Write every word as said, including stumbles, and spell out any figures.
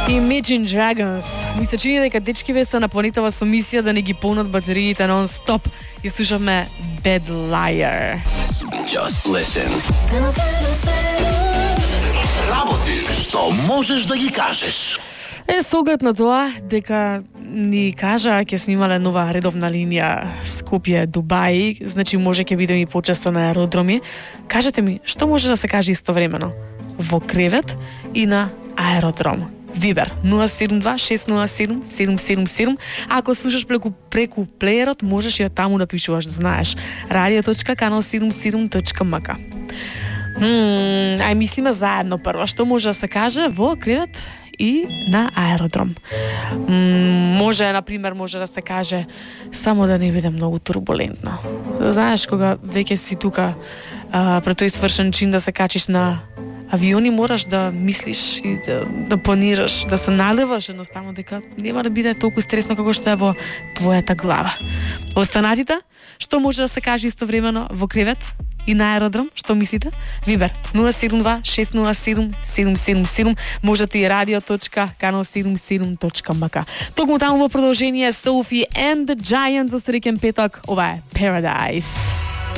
Imagine Dragons. Ми се чини дека дечкиве се на планетава со мисија да не ги полнат батериите нон-стоп. И слушавме Bad Liar. Just listen. Работи што можеш да ги кажеш. Е, со оглед на тоа дека ни кажа ќе снимале нова редовна линија Скопје-Дубај, значи може ќе бидеме и почесто на аеродроми. Кажете ми, што може да се каже истовремено? Во кревет и на аеродром. Вибер нула седум два шест нула седум седум седум седум. Ако слушаш преку преку плеерот, можеш и од таму да пишуваш, да знаеш. радио точка канал седумдесет и седум точка ем ка. Мм, ај мислиме заедно прво. Што може да се каже во кревет и на аеродром? М, може, например, може да се каже само да не биде многу турбулентно. Знаеш, кога веќе си тука а, пред тој свршен чин да се качиш на авиони, мораш да мислиш и да, да планираш, да се надеваш едноставно дека нема да биде толку стресно како што е во твојата глава. Останатите, што може да се каже истовремено во кревет и на аеродром, што мислите? Вибер нула седум два шест нула седум седум седум седум, можете и радио точка канал седумдесет и седум точка ем ка. Токму таму во продолжение Sophie and the Giants за среќен петок. Ова е Paradise.